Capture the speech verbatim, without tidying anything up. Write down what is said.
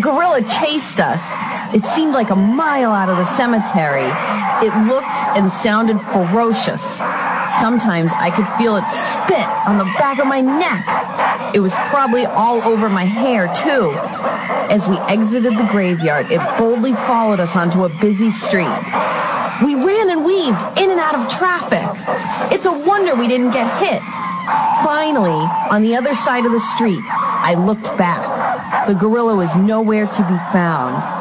gorilla chased us. It seemed like a mile out of the cemetery. It looked and sounded ferocious. Sometimes I could feel it spit on the back of my neck. It was probably all over my hair, too. As we exited the graveyard, it boldly followed us onto a busy street. We ran and weaved in and out of traffic. It's a wonder we didn't get hit. Finally, on the other side of the street, I looked back. The gorilla was nowhere to be found.